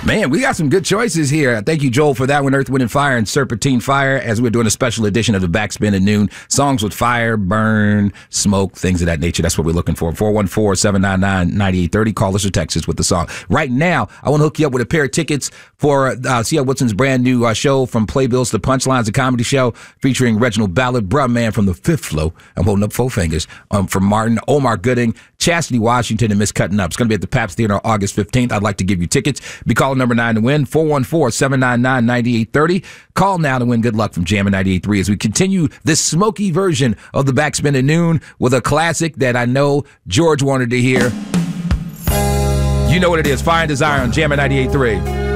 Man, we got some good choices here. Thank you, Joel, for that one. Earth, Wind, and Fire and Serpentine Fire, as we're doing a special edition of the Backspin at noon. Songs with fire, burn, smoke, things of that nature. That's what we're looking for. 414-799-9830. Call us or text us with the song. Right now, I want to hook you up with a pair of tickets for C.L. Woodson's brand new show, From Playbills to Punchlines, a comedy show featuring Reginald Ballard, Bruh Man from the Fifth Flow. I'm holding up 4 fingers. From Martin, Omar Gooding, Chastity Washington, and Miss Cutting Up. It's going to be at the Pabst Theater on August 15th. I'd like to give you tickets. Be calling number 9 to win, 414-799-9830. Call now to win. Good luck from Jammin' 98.3 as we continue this smoky version of the Backspin at noon with a classic that I know George wanted to hear. You know what it is. Fire and Desire on Jammin' 98.3.